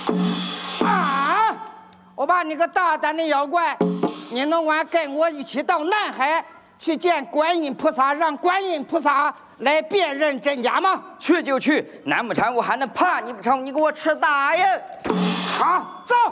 啊！我把你个大胆的妖怪，你能晚跟我一起到南海去见观音菩萨，让观音菩萨来辨认真假吗？ 去就去，难不成我还能怕你不成？你给我吃大呀！ 好，走。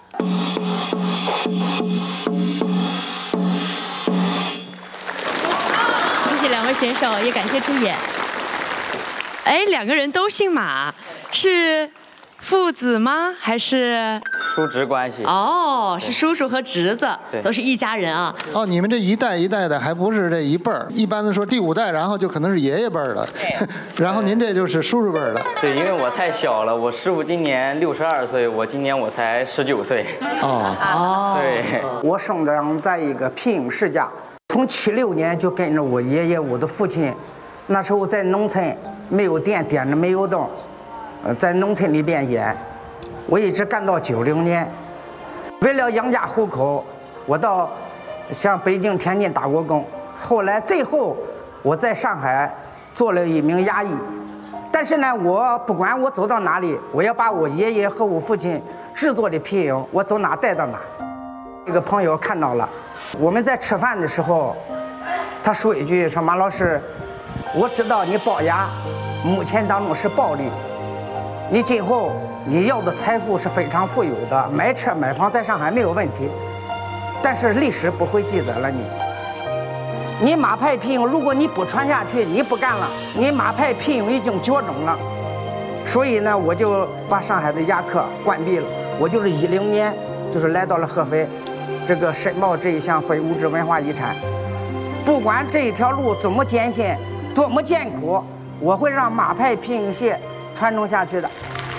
谢谢两位选手，也感谢出演。哎，两个人都姓马，是父子吗？还是叔侄关系？ 哦，是叔叔和侄子，都是一家人啊。 哦，你们这一代一代的还不是这一辈儿，一般的说第5代，然后就可能是爷爷辈儿了，然后您这就是叔叔辈儿了。 对，因为我太小了，我师傅今年62岁，我今年我才19岁。 哦， 对， 我生长在一个贫农世家，从76年就跟着我爷爷，我的父亲，那时候在农村没有电，点着煤油灯，在农村里边演，我一直干到90年。为了养家糊口，我到像北京、天津打过工。后来最后我在上海做了一名衙役。但是呢，我不管我走到哪里，我要把我爷爷和我父亲制作的皮影，我走哪带到哪。一个朋友看到了，我们在吃饭的时候，他说一句说：“马老师，我知道你龅牙，目前当中是暴利。你今后你要的财富是非常富有的，买车买房在上海没有问题，但是历史不会记得了你。你马派皮影，如果你不传下去，你不干了，你马派皮影已经绝种了。所以呢，我就把上海的牙科关闭了。我就是10年，就是来到了合肥，这个申报这一项非物质文化遗产。不管这一条路怎么艰辛，多么艰苦，我会让马派皮影戏传承下去的。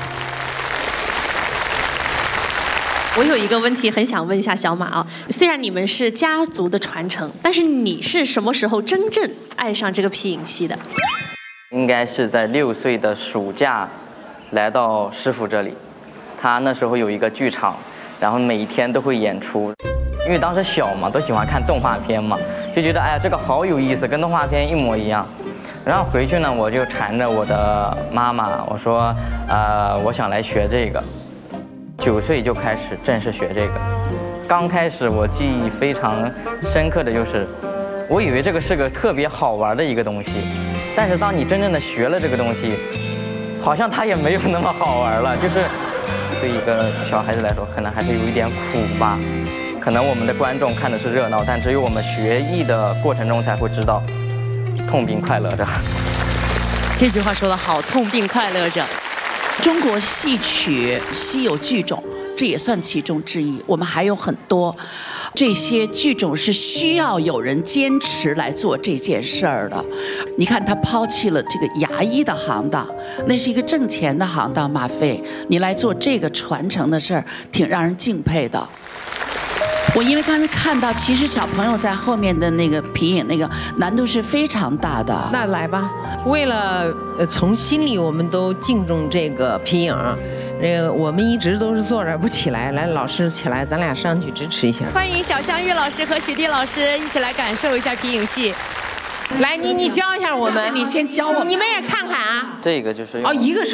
我有一个问题很想问一下小马啊，虽然你们是家族的传承，但是你是什么时候真正爱上这个皮影戏的？ 应该是在6岁的暑假来到师傅这里，他那时候有一个剧场，然后每一天都会演出。因为当时小嘛，都喜欢看动画片嘛，就觉得哎呀这个好有意思，跟动画片一模一样。然后回去呢，我就缠着我的妈妈，我说我想来学这个。9岁就开始正式学这个。刚开始我记忆非常深刻的就是，我以为这个是个特别好玩的一个东西，但是当你真正的学了这个东西，好像它也没有那么好玩了。就是对一个小孩子来说，可能还是有一点苦吧。可能我们的观众看的是热闹，但只有我们学艺的过程中才会知道，痛并快乐着。 这句话说得好，痛并快乐着。中国戏曲稀有剧种，这也算其中之一。我们还有很多这些剧种是需要有人坚持来做这件事儿的。你看，他抛弃了这个牙医的行当，那是一个挣钱的行当，马飞，你来做这个传承的事儿，挺让人敬佩的。我因为刚才看到，其实小朋友在后面的那个皮影，那个难度是非常大的。 那来吧，为了从心里我们都敬重这个皮影，我们一直都是坐着不起来，来老师起来，咱俩上去支持一下。 欢迎小香玉老师和许娣老师一起来感受一下皮影戏。 来，你教一下我们， 你先教我们， 你们也看看啊。 这个就是哦，一个是。